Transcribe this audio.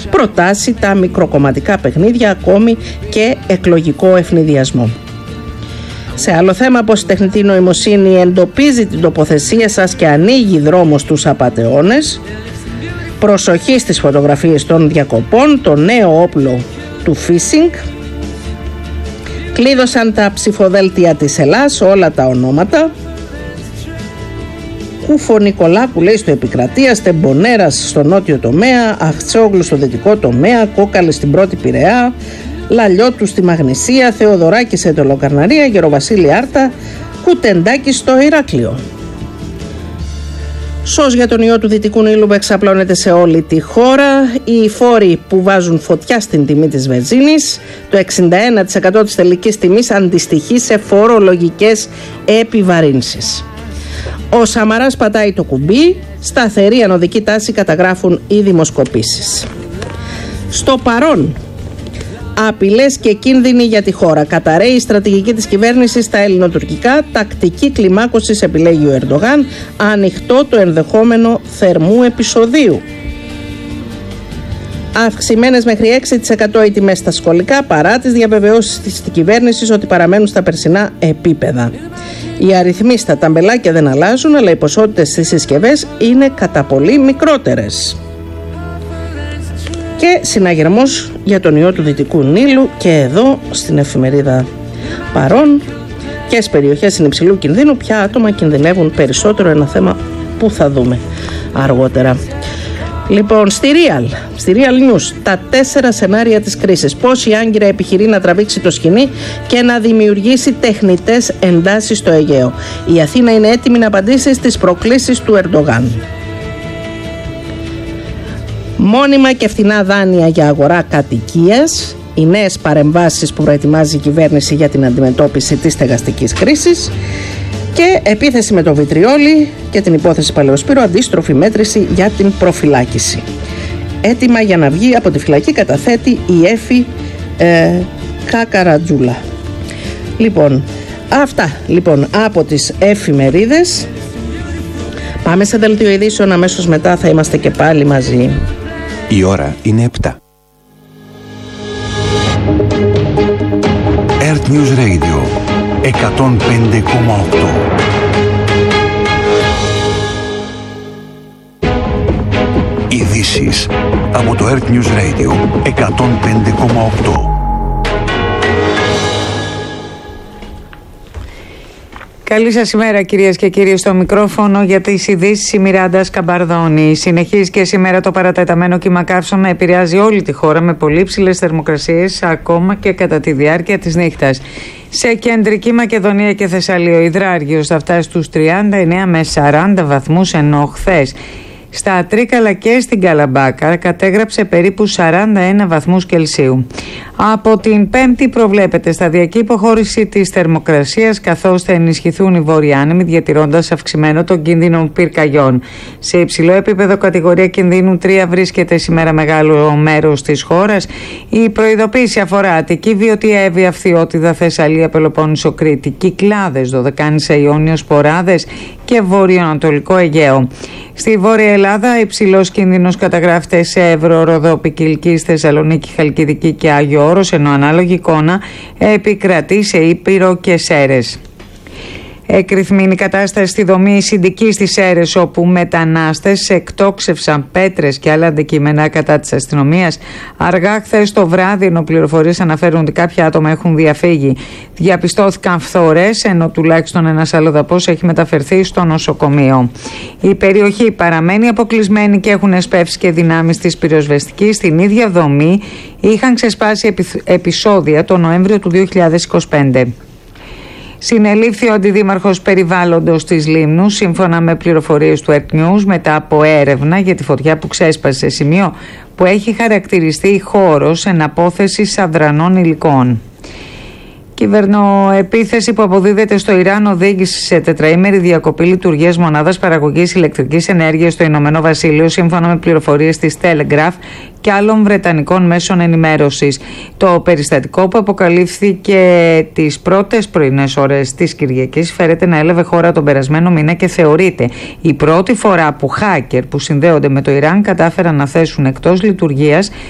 προτάσει τα μικροκομματικά παιχνίδια, ακόμη και εκλογικό ευνηδιασμό. Σε άλλο θέμα, πως η τεχνητή νοημοσύνη εντοπίζει την τοποθεσία σας και ανοίγει δρόμο στους απατεώνες. Προσοχή στις φωτογραφίες των διακοπών, το νέο όπλο του phishing. Κλείδωσαν τα ψηφοδέλτια της Ελλάς, όλα τα ονόματα. Κούφο Νικολάκου λέει στο Επικρατεία, Στεμπονέρας στο νότιο τομέα, Αχτσόγλου στο δυτικό τομέα, Κόκαλη στην πρώτη Πειραιά, Λαλιώτου στη Μαγνησία, Θεοδωράκη σε Τελοκαρναρία, Γεροβασίλη Άρτα, Κουτεντάκη στο Ηράκλειο. Σως για τον ιό του Δυτικού Νείλου που εξαπλώνεται σε όλη τη χώρα. Οι φόροι που βάζουν φωτιά στην τιμή της βενζίνης, το 61% της τελικής τιμής αντιστοιχεί σε φορολογικές επιβαρύνσεις. Ο Σαμαράς πατάει το κουμπί, σταθερή ανωδική τάση καταγράφουν οι δημοσκοπήσεις. Στο παρόν, απειλές και κίνδυνοι για τη χώρα. Καταραίει η στρατηγική της κυβέρνησης στα ελληνοτουρκικά, τακτική κλιμάκωσης επιλέγει ο Ερντογάν, ανοιχτό το ενδεχόμενο θερμού επεισοδίου. Αυξημένες μέχρι 6% οι τιμές στα σχολικά, παρά τις διαβεβαιώσεις της κυβέρνησης ότι παραμένουν στα περσινά επίπεδα. Οι αριθμοί στα ταμπελάκια δεν αλλάζουν, αλλά οι ποσότητες στις συσκευές είναι κατά πολύ μικρότερες. Και συναγερμός για τον ιό του Δυτικού Νείλου και εδώ στην εφημερίδα Παρών και στις περιοχές υψηλού κινδύνου ποια άτομα κινδυνεύουν περισσότερο, ένα θέμα που θα δούμε αργότερα. Λοιπόν, στη Real News, τα 4 σενάρια της κρίσης. Πώς η Άγκυρα επιχειρεί να τραβήξει το σκηνή και να δημιουργήσει τεχνητές εντάσεις στο Αιγαίο. Η Αθήνα είναι έτοιμη να απαντήσει στις προκλήσεις του Ερντογάν. Μόνιμα και φθηνά δάνεια για αγορά κατοικίας. Οι νέες παρεμβάσεις που προετοιμάζει η κυβέρνηση για την αντιμετώπιση της στεγαστικής κρίσης. Και επίθεση με το βιτριόλι και την υπόθεση Παλαιοσπύρου, αντίστροφη μέτρηση για την προφυλάκηση. Έτοιμα για να βγει από τη φυλακή καταθέτει η Έφη Κακαρατζούλα. Λοιπόν, αυτά λοιπόν από τις εφημερίδες. Πάμε σε δελτίο ειδήσεων, αμέσως μετά θα είμαστε και πάλι μαζί. Η ώρα είναι 7. Earth News Radio 105,8. Ειδήσεις από το Earth News Radio 105,8. Καλή σας ημέρα κυρίες και κύριοι, στο μικρόφωνο για τις ειδήσεις η Μιράντα Σκαμπαρδόνη. Συνεχίζει και σήμερα το παρατεταμένο κύμα καύσων να επηρεάζει όλη τη χώρα με πολύ ψηλές θερμοκρασίες ακόμα και κατά τη διάρκεια της νύχτας. Σε Κεντρική Μακεδονία και Θεσσαλία ο υδράργυρος θα φτάσει στους 39 με 40 βαθμούς, ενώ χθες στα Τρίκαλα και στην Καλαμπάκα κατέγραψε περίπου 41 βαθμούς Κελσίου. Από την Πέμπτη προβλέπεται σταδιακή υποχώρηση της θερμοκρασίας, καθώς θα ενισχυθούν οι βορειάνεμοι, διατηρώντας αυξημένο τον κίνδυνο πυρκαγιών. Σε υψηλό επίπεδο κατηγορία κινδύνου 3 βρίσκεται σήμερα μεγάλο μέρος της χώρας. Η προειδοποίηση αφορά Αττική, Βιωτία, Εύβοια, Φθιώτιδα, Θεσσαλία, Πελοπόννησο, Κρήτη, Κυκλάδες, Δωδεκάνησα, Ιόνιος, Ποράδες και βορειοανατολικό Αιγαίο. Στη Βόρεια Ελλάδα υψηλός κίνδυνος καταγράφεται σε Εύρο, Ροδόπη, Κιλκής, Θεσσαλονίκη, Χαλκιδική και Άγιο Όρος, ενώ ανάλογη εικόνα επικρατεί σε Ήπειρο και Σέρρες. Εκρηθμίνη κατάσταση στη δομή Συντικής στις Σέρρες, όπου μετανάστες εκτόξευσαν πέτρες και άλλα αντικείμενα κατά της αστυνομίας αργά χθες το βράδυ, ενώ πληροφορίες αναφέρουν ότι κάποια άτομα έχουν διαφύγει. Διαπιστώθηκαν φθορές, ενώ τουλάχιστον ένας αλλοδαπός έχει μεταφερθεί στο νοσοκομείο. Η περιοχή παραμένει αποκλεισμένη και έχουν εσπεύσει και δυνάμεις της πυροσβεστικής. Στην ίδια δομή είχαν ξεσπάσει επεισόδια το Νοέμβριο του 2025. Συνελήφθη ο αντιδήμαρχος περιβάλλοντος της Λίμνου, σύμφωνα με πληροφορίες του Earth News, μετά από έρευνα για τη φωτιά που ξέσπασε σε σημείο που έχει χαρακτηριστεί χώρος εναπόθεσης αδρανών υλικών. Κυβερνοεπίθεση που αποδίδεται στο Ιράν οδήγησε σε τετραήμερη διακοπή λειτουργίας μονάδας παραγωγής ηλεκτρικής ενέργειας στο Ηνωμένο Βασίλειο, σύμφωνα με πληροφορίες της Telegraph και άλλων βρετανικών μέσων ενημέρωσης. Το περιστατικό, που αποκαλύφθηκε τις πρώτες πρωινές ώρες της Κυριακής, φέρεται να έλαβε χώρα τον περασμένο μήνα και θεωρείται η πρώτη φορά που hacker που συνδέονται με το Ιράν κατάφεραν να θέσουν εκτός λειτουργίας